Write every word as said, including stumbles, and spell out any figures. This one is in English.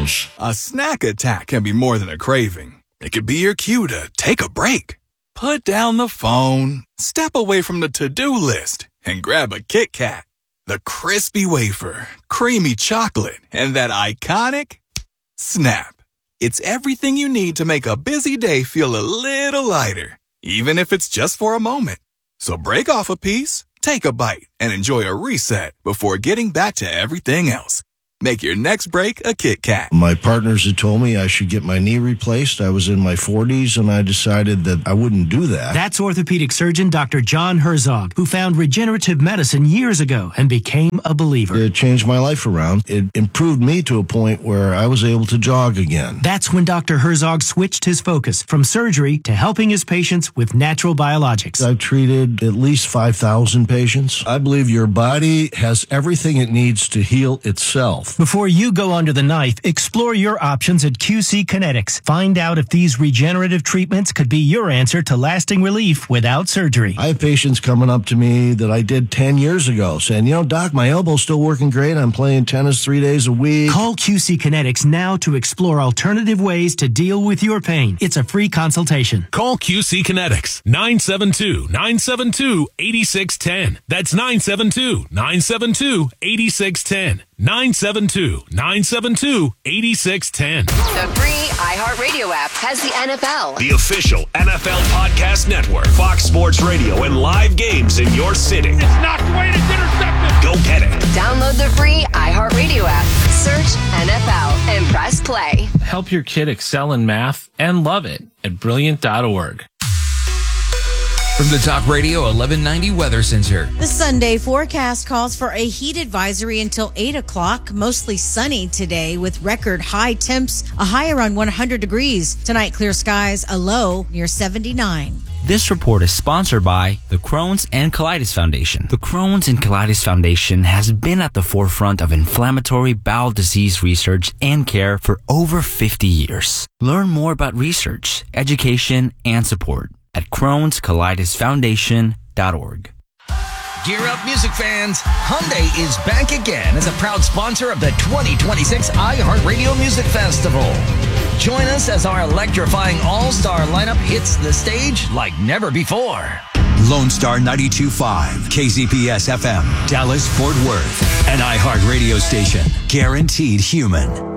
McDonald's. A snack attack can be more than a craving. It could be your cue to take a break. Put down the phone, step away from the to-do list, and grab a Kit Kat. The crispy wafer, creamy chocolate, and that iconic snap. It's everything you need to make a busy day feel a little lighter, even if it's just for a moment. So break off a piece, take a bite, and enjoy a reset before getting back to everything else. Make your next break a Kit Kat. My partners had told me I should get my knee replaced. I was in my forties, and I decided that I wouldn't do that. That's orthopedic surgeon Doctor John Herzog, who found regenerative medicine years ago and became a believer. It changed my life around. It improved me to a point where I was able to jog again. That's when Doctor Herzog switched his focus from surgery to helping his patients with natural biologics. I've treated at least five thousand patients. I believe your body has everything it needs to heal itself. Before you go under the knife, explore your options at Q C Kinetics. Find out if these regenerative treatments could be your answer to lasting relief without surgery. I have patients coming up to me that I did ten years ago saying, you know, Doc, my elbow's still working great. I'm playing tennis three days a week. Call Q C Kinetics now to explore alternative ways to deal with your pain. It's a free consultation. Call Q C Kinetics, nine seven two, nine seven two, eight six one zero. That's nine seven two, nine seven two, eight six one zero. nine seven two, nine seven two, eight six one zero. The free iHeartRadio app has the N F L. The official N F L Podcast Network, Fox Sports Radio, and live games in your city. It's knocked away and it's intercepted. Go get it. Download the free iHeartRadio app. Search N F L and press play. Help your kid excel in math and love it at brilliant dot org. From the Talk Radio eleven ninety Weather Center. The Sunday forecast calls for a heat advisory until eight o'clock. Mostly sunny today with record high temps, a high around one hundred degrees. Tonight, clear skies, a low near seventy-nine. This report is sponsored by the Crohn's and Colitis Foundation. The Crohn's and Colitis Foundation has been at the forefront of inflammatory bowel disease research and care for over fifty years. Learn more about research, education, and support at crohns colitis foundation dot org. Gear up, music fans. Hyundai is back again as a proud sponsor of the twenty twenty-six iHeartRadio Music Festival. Join us as our electrifying all-star lineup hits the stage like never before. Lone Star ninety-two point five, K Z P S F M, Dallas, Fort Worth, an iHeartRadio station. Guaranteed human.